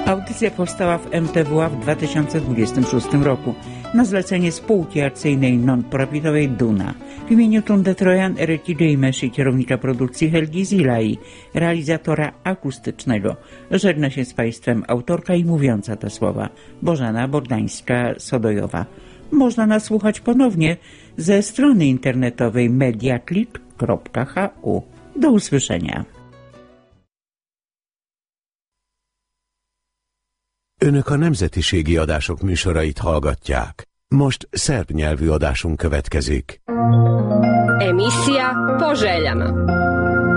Audycja powstała w MTWA w 2026 roku na zlecenie spółki akcyjnej non-profitowej Duna. W imieniu Tunde Trojan, Eryki Dejmesz i kierownika produkcji Helgi Zilai, realizatora akustycznego, żegna się z Państwem autorka i mówiąca te słowa Bożena Bordańska-Sodojowa. Można nas słuchać ponownie ze strony internetowej mediaclip.hu. Do usłyszenia. Önök a nemzetiségi adások műsorait hallgatják. Most szerb nyelvű adásunk következik. Emisija po željama.